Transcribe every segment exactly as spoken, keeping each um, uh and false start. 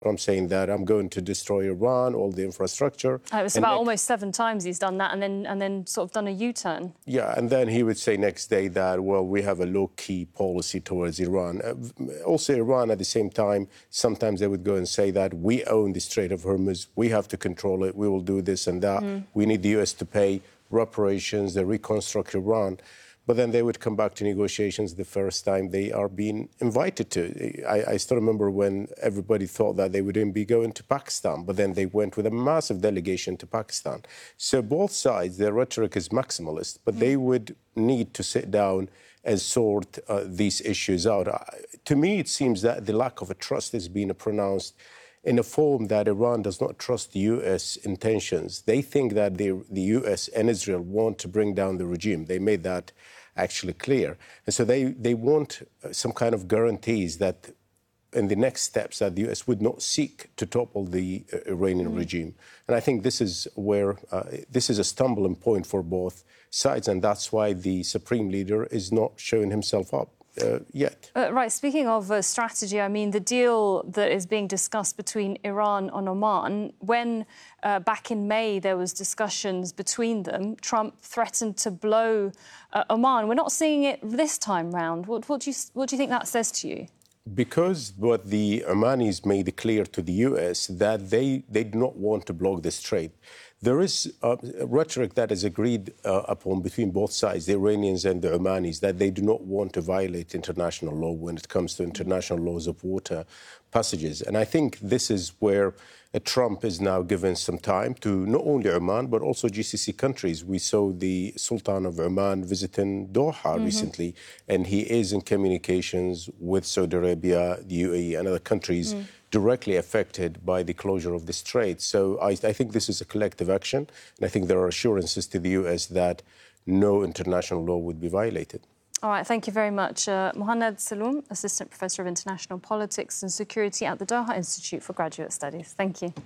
I'm saying that I'm going to destroy Iran, all the infrastructure. Uh, it was and about next, almost seven times he's done that and then and then sort of done a U-turn. Yeah, and then he would say next day that, well, we have a low-key policy towards Iran. Uh, also, Iran, at the same time, sometimes they would go and say that we own the Strait of Hormuz, we have to control it, we will do this and that. Mm. We need the U S to pay reparations, they reconstruct Iran. But then they would come back to negotiations the first time they are being invited to. I, I still remember when everybody thought that they wouldn't be going to Pakistan, but then they went with a massive delegation to Pakistan. So both sides, their rhetoric is maximalist, but they would need to sit down and sort uh, these issues out. Uh, to me, it seems that the lack of a trust is being pronounced in a form that Iran does not trust the U S intentions. They think that the, the U S and Israel want to bring down the regime. They made that actually clear. And so they, they want some kind of guarantees that in the next steps that the U S would not seek to topple the uh, Iranian mm. regime. And I think this is where, uh, this is a stumbling point for both sides, and that's why the supreme leader is not showing himself up. Uh, yet. Uh, right, speaking of uh, strategy, I mean, the deal that is being discussed between Iran and Oman, when uh, back in May there was discussions between them, Trump threatened to blow uh, Oman. We're not seeing it this time round. What, what, do you, what do you think that says to you? Because what the Omanis made clear to the U S that they, they do not want to block the strait. There is a rhetoric that is agreed uh, upon between both sides, the Iranians and the Omanis, that they do not want to violate international law when it comes to international laws of water passages. And I think this is where uh, Trump is now given some time to not only Oman, but also G C C countries. We saw the Sultan of Oman visiting Doha mm-hmm. recently, and he is in communications with Saudi Arabia, the U A E, and other countries mm. directly affected by the closure of the strait. So I, I think this is a collective action, and I think there are assurances to the U S that no international law would be violated. All right, thank you very much. Uh, Mohannad Saloom, Assistant Professor of International Politics and Security at the Doha Institute for Graduate Studies. Thank you.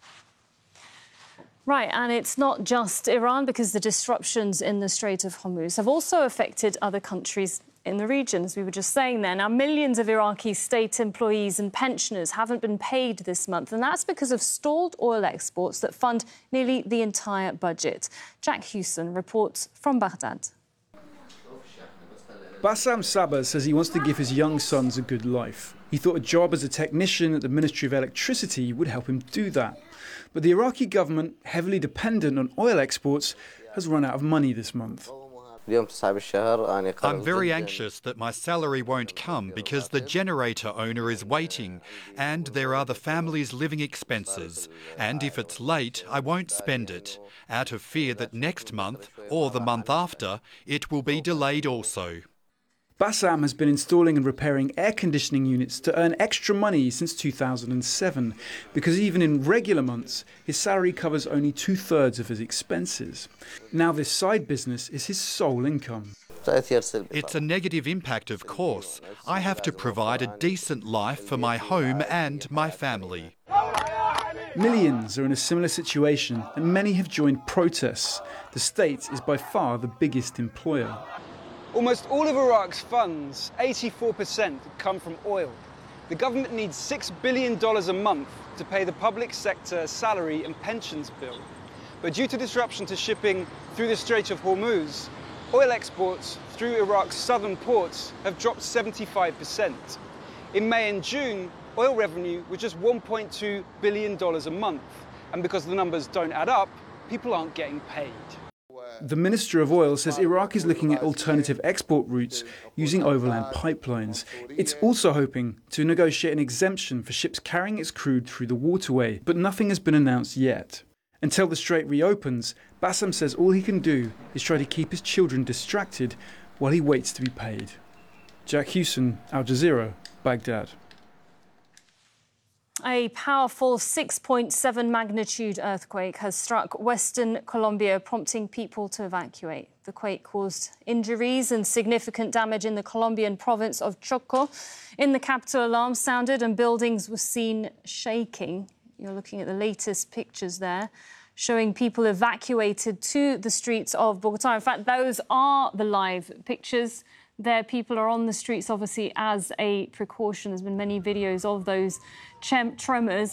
Right, and it's not just Iran, because the disruptions in the Strait of Hormuz have also affected other countries in the region, as we were just saying there. Now, millions of Iraqi state employees and pensioners haven't been paid this month, and that's because of stalled oil exports that fund nearly the entire budget. Jack Hewson reports from Baghdad. Bassam Sabah says he wants to give his young sons a good life. He thought a job as a technician at the Ministry of Electricity would help him do that. But the Iraqi government, heavily dependent on oil exports, has run out of money this month. I'm very anxious that my salary won't come because the generator owner is waiting and there are the family's living expenses. And if it's late, I won't spend it, out of fear that next month or the month after, it will be delayed also. Bassam has been installing and repairing air conditioning units to earn extra money since two thousand seven, because even in regular months, his salary covers only two-thirds of his expenses. Now this side business is his sole income. It's a negative impact, of course. I have to provide a decent life for my home and my family. Millions are in a similar situation, and many have joined protests. The state is by far the biggest employer. Almost all of Iraq's funds, eighty-four percent, come from oil. The government needs six billion dollars a month to pay the public sector salary and pensions bill. But due to disruption to shipping through the Strait of Hormuz, oil exports through Iraq's southern ports have dropped seventy-five percent. In May and June, oil revenue was just one point two billion dollars a month. And because the numbers don't add up, people aren't getting paid. The Minister of Oil says Iraq is looking at alternative export routes using overland pipelines. It's also hoping to negotiate an exemption for ships carrying its crude through the waterway, but nothing has been announced yet. Until the strait reopens, Bassam says all he can do is try to keep his children distracted while he waits to be paid. Jack Hewson, Al Jazeera, Baghdad. A powerful six point seven magnitude earthquake has struck western Colombia, prompting people to evacuate. The quake caused injuries and significant damage in the Colombian province of Chocó. In the capital, alarms sounded and buildings were seen shaking. You're looking at the latest pictures there, showing people evacuated to the streets of Bogotá. In fact, those are the live pictures there. People are on the streets, obviously, as a precaution. There's been many videos of those tremors.